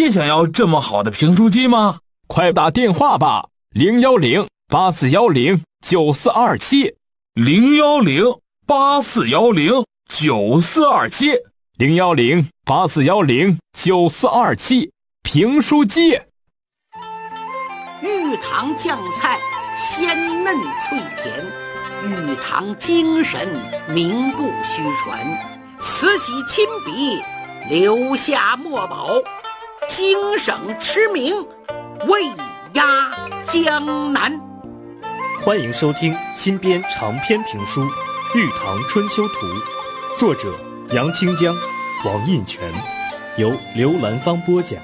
也想要这么好的评书机吗？ 快打电话吧，010-8410-9427 010-8410-9427 010-8410-9427评书机。 玉堂酱菜鲜嫩脆甜，玉堂精神名不虚传，慈禧亲笔留下墨宝，京省驰名卫压江南。 欢迎收听新编长篇评书《玉堂春秋图》，作者杨清江、王印全，由刘兰芳播讲。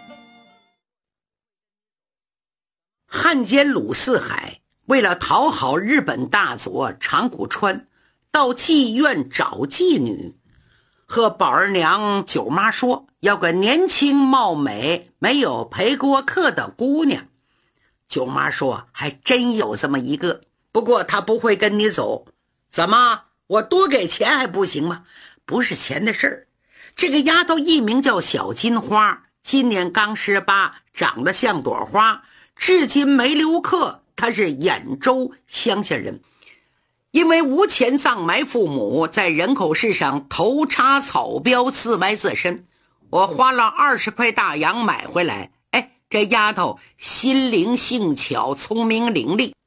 汉奸鲁四海为了讨好日本大佐长谷川，到妓院找妓女，和宝儿娘九妈说要个年轻貌美没有陪过客的姑娘。九妈说还真有这么一个，不过她不会跟你走。怎么，我多给钱还不行吗？不是钱的事儿。这个丫头艺名叫小金花，今年刚18，长得像朵花，至今没留客。她是兖州乡下人，因为无钱葬埋父母，在人口市上头插草标自埋自身。我花了20块大洋买回来。这丫头心灵性巧，聪明伶俐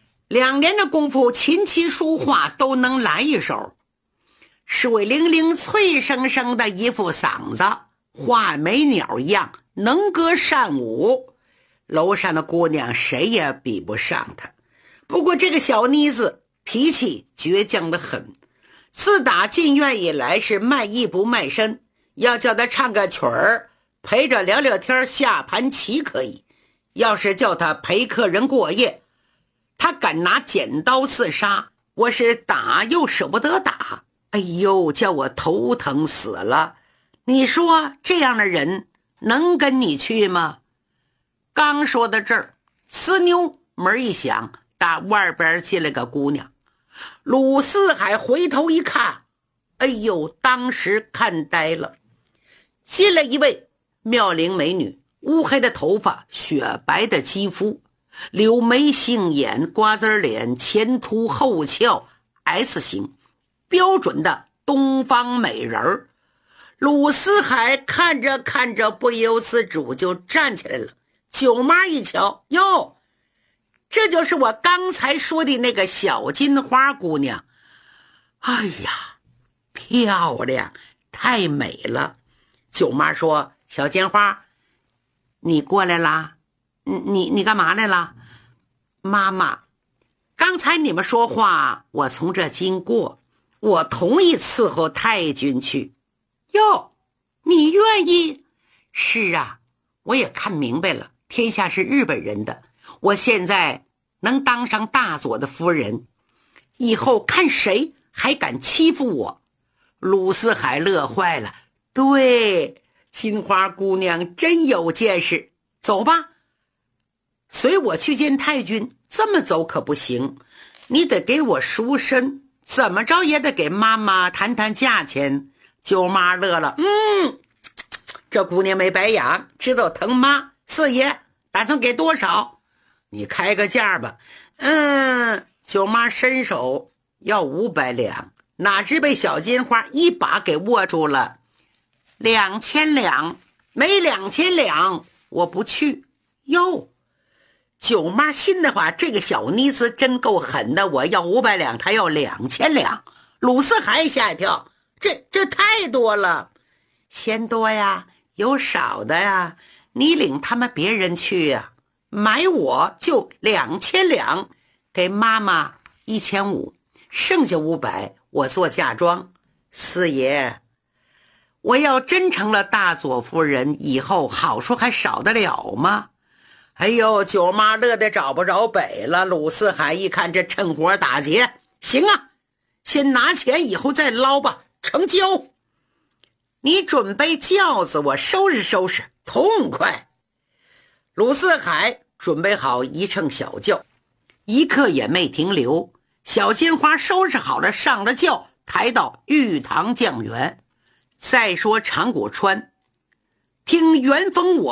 ，2年的功夫琴棋书画都能来一手，水灵灵脆生生的一副嗓子，画眉鸟一样，能歌善舞，楼上的姑娘谁也比不上她。不过这个小妮子脾气倔强得很，自打进院以来是卖艺不卖身，要叫她唱个曲儿陪着聊聊天下盘棋可以，要是叫他陪客人过夜，他敢拿剪刀刺杀，我是打又舍不得打，哎呦，叫我头疼死了。你说这样的人能跟你去吗？刚说到这儿，呲妞门一响，打外边进来个姑娘。鲁四海回头一看，哎呦，当时看呆了。进来一位妙龄美女，乌黑的头发，雪白的肌肤，柳眉杏眼，瓜子脸，前凸后翘 S 型，标准的东方美人儿。鲁思海看着看着不由自主就站起来了。九妈一瞧，哟，这就是我刚才说的那个小金花姑娘。哎呀，漂亮，太美了。九妈说，小金花，你过来啦？你干嘛来了？妈妈，刚才你们说话，我从这经过，我同意伺候太君去。哟，你愿意？是啊，我也看明白了，天下是日本人的，我现在能当上大佐的夫人，以后看谁还敢欺负我。鲁思海乐坏了，对，金花姑娘真有见识，走吧，随我去见太君。这么走可不行，你得给我赎身，怎么着也得给妈妈谈谈价钱。舅妈乐了，这姑娘没白养，知道疼妈。四爷打算给多少？你开个价吧。舅妈伸手要500两，哪知被小金花一把给握住了。2000两，没2000两我不去。哟，九妈心的话，这个小妮子真够狠的，我要500两，她要2000两。鲁四海吓一跳，这太多了。嫌多呀，有少的呀，你领他们别人去呀。买我就2000两，给妈妈1500，剩下500我做嫁妆。四爷，我要真成了大佐夫人，以后好处还少得了吗？哎呦，九妈乐得找不着北了。鲁四海一看这趁火打劫，行啊，先拿钱，以后再捞吧，成交。你准备轿子，我收拾收拾，痛快。鲁四海准备好一乘小轿，一刻也没停留。小金花收拾好了，上了轿，抬到玉堂酱园。再说长谷川，听元丰我